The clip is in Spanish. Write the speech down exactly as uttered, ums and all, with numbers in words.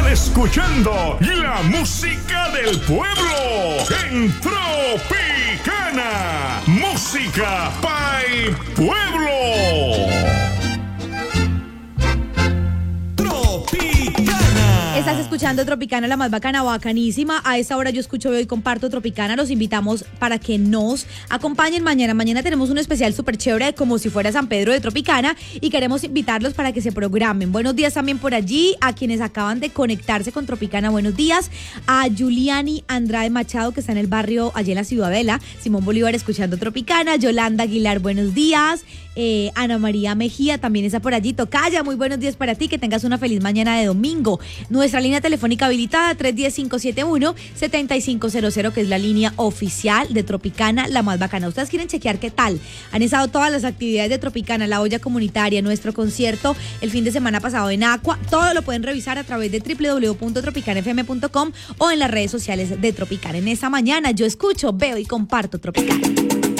Están escuchando la música del pueblo en Tropicana. Música pa'l pueblo. Estás escuchando Tropicana, la más bacana, bacanísima. A esa hora yo escucho, veo y comparto Tropicana. Los invitamos para que nos acompañen mañana. Mañana tenemos un especial súper chévere, como si fuera San Pedro de Tropicana, y queremos invitarlos para que se programen. Buenos días también por allí a quienes acaban de conectarse con Tropicana. Buenos días a Juliani Andrade Machado, que está en el barrio, allí en la Ciudadela. Simón Bolívar escuchando Tropicana. Yolanda Aguilar, buenos días. Eh, Ana María Mejía también está por allí. Tocaya, muy buenos días para ti, que tengas una feliz mañana de domingo. Nuestra línea telefónica habilitada tres uno cero, cinco siete uno, siete cinco cero cero, que es la línea oficial de Tropicana, la más bacana. Ustedes quieren chequear qué tal han estado todas las actividades de Tropicana, la olla comunitaria, nuestro concierto el fin de semana pasado en Aqua. Todo lo pueden revisar a través de doble u doble u doble u punto tropicana f m punto com o en las redes sociales de Tropicana. En esta mañana yo escucho, veo y comparto Tropicana.